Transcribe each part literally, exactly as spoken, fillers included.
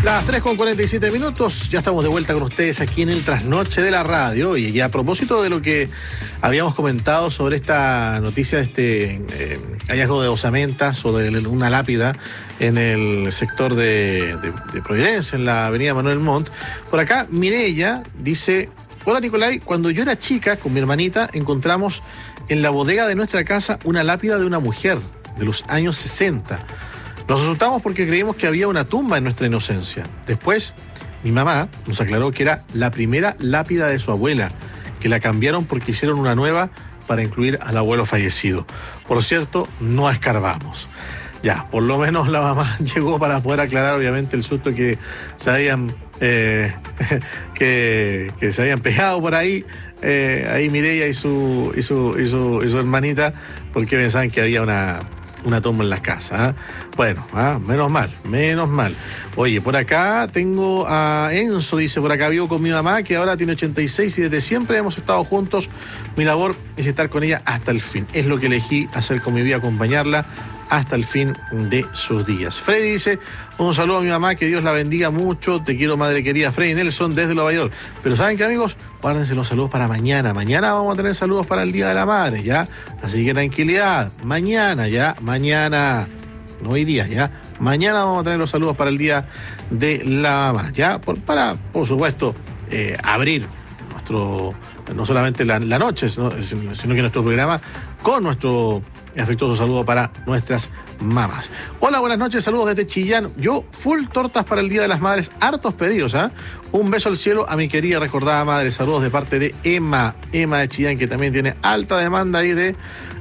Las tres con cuarenta y siete minutos, ya estamos de vuelta con ustedes aquí en el Trasnoche de la Radio. Y ya a propósito de lo que habíamos comentado sobre esta noticia de este eh, hallazgo de osamentas o de una lápida en el sector de, de, de Providencia, en la avenida Manuel Montt, por acá Mireya dice: hola Nicolai, cuando yo era chica con mi hermanita encontramos en la bodega de nuestra casa una lápida de una mujer de los años sesenta. Nos asustamos porque creímos que había una tumba en nuestra inocencia. Después, mi mamá nos aclaró que era la primera lápida de su abuela, que la cambiaron porque hicieron una nueva para incluir al abuelo fallecido. Por cierto, no escarbamos. Ya, por lo menos la mamá llegó para poder aclarar, obviamente, el susto que se habían, eh, que, que se habían pegado por ahí, eh, ahí Mireya y su, y, su, y, su, y su hermanita, porque pensaban que había una... una tumba en la casa, ¿eh? Bueno, ¿eh? menos mal, menos mal. Oye, por acá tengo a Enzo, dice, por acá vivo con mi mamá, que ahora tiene ochenta y seis y desde siempre hemos estado juntos. Mi labor es estar con ella hasta el fin. Es lo que elegí hacer con mi vida, acompañarla hasta el fin de sus días. Freddy dice, un saludo a mi mamá, que Dios la bendiga mucho, te quiero madre querida. Freddy Nelson desde Nueva York. Pero ¿saben qué, amigos? Guárdense los saludos para mañana. Mañana vamos a tener saludos para el Día de la Madre, ¿ya? Así que tranquilidad. Mañana, ¿ya? Mañana. No hoy día, ¿ya? Mañana vamos a tener los saludos para el Día de la Mamá, ¿ya? Por, para, por supuesto, eh, abrir nuestro, no solamente la, la noche, sino, sino que nuestro programa con nuestro afectuoso saludo para nuestras mamás. Hola, buenas noches, saludos desde Chillán. Yo, full tortas para el Día de las Madres, hartos pedidos, ¿ah? ¿eh? Un beso al cielo a mi querida recordada madre. Saludos de parte de Emma, Emma de Chillán, que también tiene alta demanda ahí de,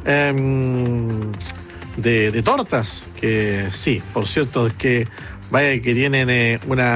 eh, de, de tortas. Que sí, por cierto, es que vaya que tienen eh, una